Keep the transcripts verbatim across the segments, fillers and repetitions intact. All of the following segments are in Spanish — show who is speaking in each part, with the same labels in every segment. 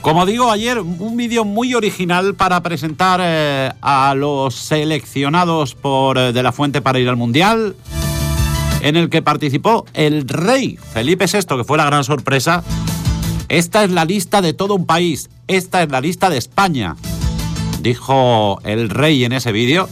Speaker 1: Como digo, ayer un vídeo muy original para presentar eh, a los seleccionados por eh, De la Fuente para ir al Mundial, en el que participó el rey Felipe sexto, que fue la gran sorpresa. Esta es la lista de todo un país, esta es la lista de España, dijo el rey en ese vídeo.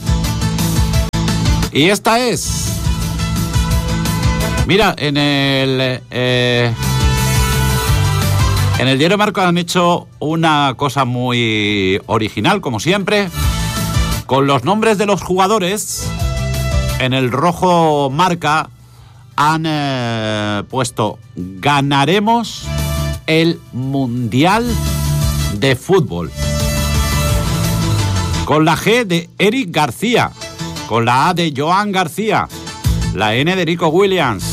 Speaker 1: Y esta es... Mira, en el... Eh, En el diario Marca han hecho una cosa muy original, como siempre, con los nombres de los jugadores. En el rojo Marca han eh, puesto ganaremos el Mundial de Fútbol. Con la G de Eric García, con la A de Joan García, la N de Nico Williams,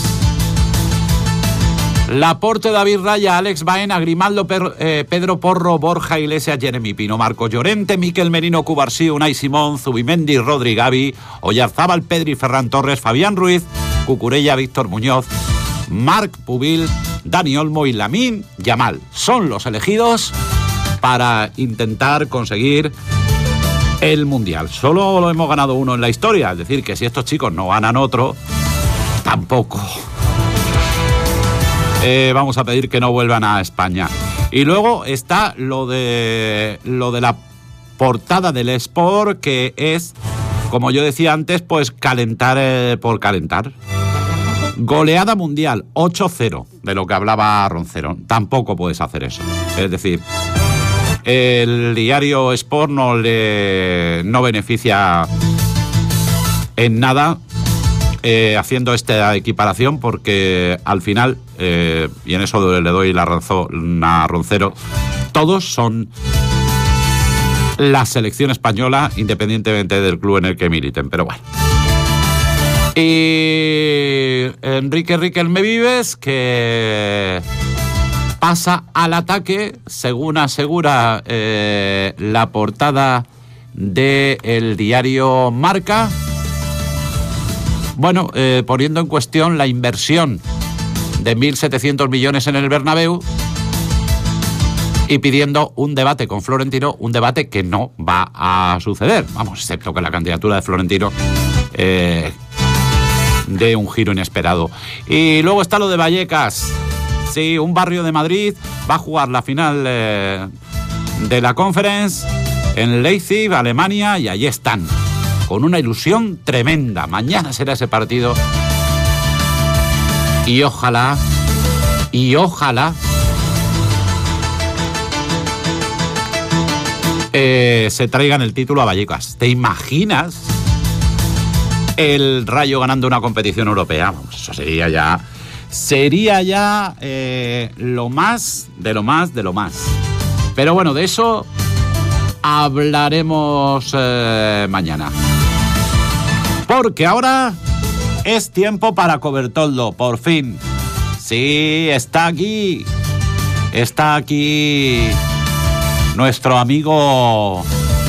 Speaker 1: Laporte, David Raya, Alex Baena, Grimaldo, per, eh, Pedro Porro, Borja Iglesias, Jeremy Pino, Marco Llorente, Miquel Merino, Cubarsí, Unai Simón, Zubimendi, Rodri, Gavi, Oyarzábal, Pedri, Ferran Torres, Fabián Ruiz, Cucurella, Víctor Muñoz, Marc Pubil, Dani Olmo y Lamine Yamal. Son los elegidos para intentar conseguir el Mundial. Solo lo hemos ganado uno en la historia, es decir, que si estos chicos no ganan otro, tampoco... Eh, vamos a pedir que no vuelvan a España. Y luego está lo de lo de la portada del Sport, que es, como yo decía antes, pues calentar eh, por calentar. Goleada mundial, ocho cero, de lo que hablaba Roncero. Tampoco puedes hacer eso. Es decir, el diario Sport no le no beneficia en nada Eh, haciendo esta equiparación, porque al final, eh, y en eso le doy la razón a Roncero, todos son la selección española, independientemente del club en el que militen, pero bueno. Y Enrique Riquelme Vives, que pasa al ataque, según asegura eh, la portada del diario Marca. Bueno, eh, poniendo en cuestión la inversión de mil setecientos millones en el Bernabéu y pidiendo un debate con Florentino, un debate que no va a suceder, vamos, excepto que la candidatura de Florentino eh, dé un giro inesperado. Y luego está lo de Vallecas. Sí, un barrio de Madrid va a jugar la final eh, de la Conference en Leipzig, Alemania, y allí están, con una ilusión tremenda. Mañana será ese partido. Y ojalá, y ojalá, eh, se traigan el título a Vallecas. ¿Te imaginas el Rayo ganando una competición europea? Vamos, eso sería ya, sería ya eh, lo más, de lo más, de lo más. Pero bueno, de eso hablaremos eh, mañana. Porque ahora es tiempo para Cobertoldo, por fin. Sí, está aquí. Está aquí nuestro amigo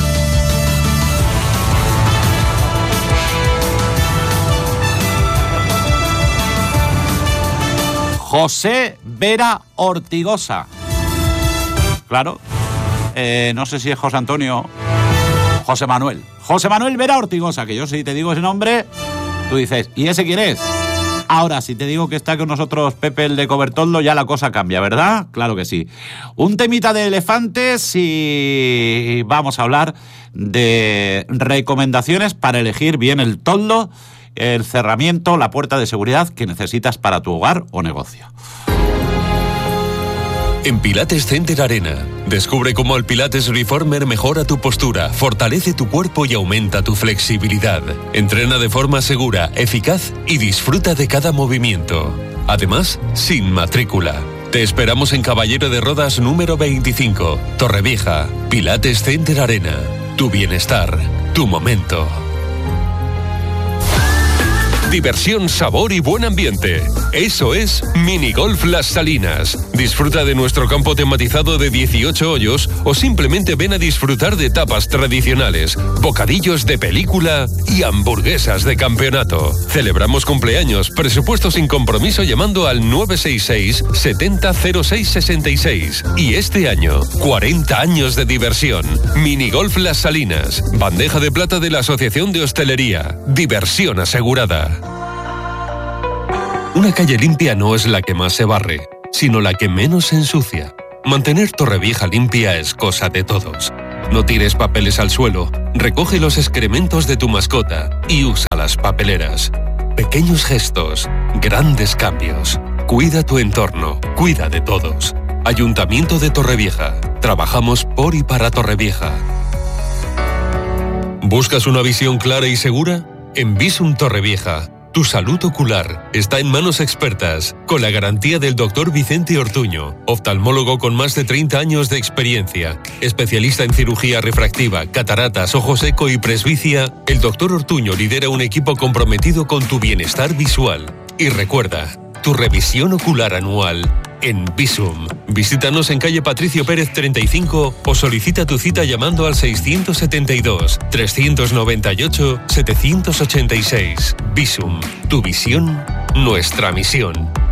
Speaker 1: José Vera Ortigosa. Claro, eh, no sé si es José Antonio, José Manuel. José Manuel Vera Ortigosa, que yo si te digo ese nombre, tú dices, ¿y ese quién es? Ahora, si te digo que está con nosotros Pepe el de Cobertoldo, ya la cosa cambia, ¿verdad? Claro que sí. Un temita de elefantes y vamos a hablar de recomendaciones para elegir bien el toldo, el cerramiento, la puerta de seguridad que necesitas para tu hogar o negocio.
Speaker 2: En Pilates Center Arena, descubre cómo el Pilates Reformer mejora tu postura, fortalece tu cuerpo y aumenta tu flexibilidad. Entrena de forma segura, eficaz y disfruta de cada movimiento. Además, sin matrícula. Te esperamos en Caballero de Rodas número veinticinco, Torrevieja. Pilates Center Arena. Tu bienestar, tu momento. Diversión, sabor y buen ambiente. Eso es Minigolf Las Salinas. Disfruta de nuestro campo tematizado de dieciocho hoyos o simplemente ven a disfrutar de tapas tradicionales, bocadillos de película y hamburguesas de campeonato. Celebramos cumpleaños, presupuesto sin compromiso llamando al nueve seis seis, setenta, cero seis sesenta y seis. Y este año, cuarenta años de diversión. Minigolf Las Salinas. Bandeja de plata de la Asociación de Hostelería. Diversión asegurada. Una calle limpia no es la que más se barre, sino la que menos se ensucia. Mantener Torrevieja limpia es cosa de todos. No tires papeles al suelo, recoge los excrementos de tu mascota y usa las papeleras. Pequeños gestos, grandes cambios. Cuida tu entorno, cuida de todos. Ayuntamiento de Torrevieja. Trabajamos por y para Torrevieja. ¿Buscas una visión clara y segura? En Visum Torrevieja, tu salud ocular está en manos expertas, con la garantía del doctor Vicente Ortuño, oftalmólogo con más de treinta años de experiencia, especialista en cirugía refractiva, cataratas, ojo seco y presbicia. El doctor Ortuño lidera un equipo comprometido con tu bienestar visual. Y recuerda, tu revisión ocular anual en Visum. Visítanos en calle Patricio Pérez treinta y cinco o solicita tu cita llamando al seiscientos setenta y dos, trescientos noventa y ocho, setecientos ochenta y seis. Visum, tu visión, nuestra misión.